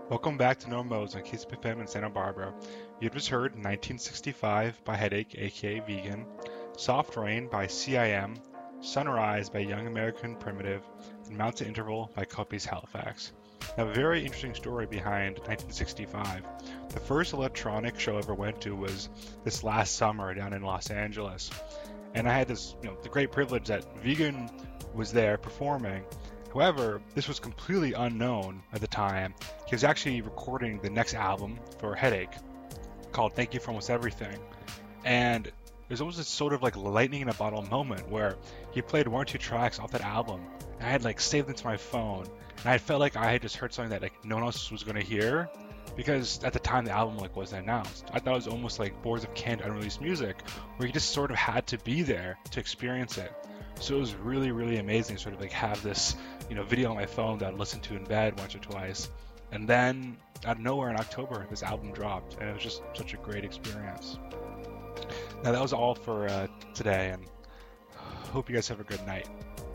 Welcome back to No Modes on KSPFM in Santa Barbara. You just heard 1965 by Headache, aka Vegan, Soft Rain by CIM, Sunrise by Young American Primitive, and Mountain Interval by Copies Halifax. Now, a very interesting story behind 1965. The first electronic show I ever went to was this last summer down in Los Angeles. And I had this, the great privilege that Vegan was there performing. However, this was completely unknown at the time. He was actually recording the next album for Headache called Thank You for Almost Everything. And there's almost this sort of like lightning in a bottle moment where he played one or two tracks off that album. And I had like saved them to my phone. And I felt like I had just heard something that like no one else was going to hear. Because at the time the album like wasn't announced. I thought it was almost like Boards of Canned unreleased music where you just sort of had to be there to experience it. So it was really, really amazing to sort of like have this, video on my phone that I'd listen to in bed once or twice. And then out of nowhere in October, this album dropped, and it was just such a great experience. Now that was all for today, and hope you guys have a good night.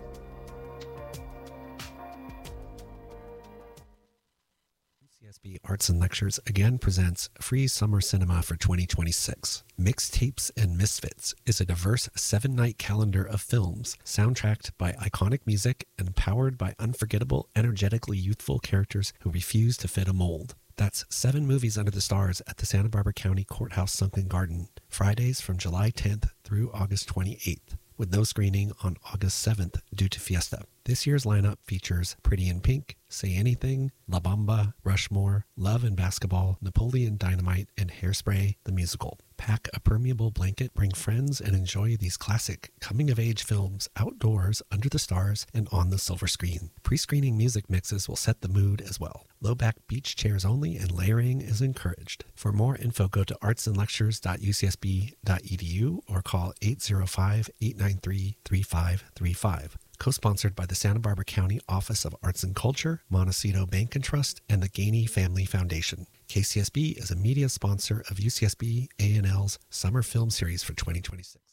UCSB Arts and Lectures again presents Free Summer Cinema for 2026. Mixtapes and Misfits is a diverse 7-night calendar of films soundtracked by iconic music and powered by unforgettable, energetically youthful characters who refuse to fit a mold. That's 7 movies under the stars at the Santa Barbara County Courthouse Sunken Garden, Fridays from July 10th through August 28th, with no screening on August 7th due to Fiesta. This year's lineup features Pretty in Pink, Say Anything, La Bamba, Rushmore, Love and Basketball, Napoleon Dynamite, and Hairspray the Musical. Pack a permeable blanket, bring friends, and enjoy these classic coming-of-age films outdoors, under the stars, and on the silver screen. Pre-screening music mixes will set the mood as well. Low-back beach chairs only, and layering is encouraged. For more info, go to artsandlectures.ucsb.edu or call 805-893-3535. Co-sponsored by the Santa Barbara County Office of Arts and Culture, Montecito Bank and Trust, and the Gainey Family Foundation. KCSB is a media sponsor of UCSB A&L's Summer Film Series for 2026.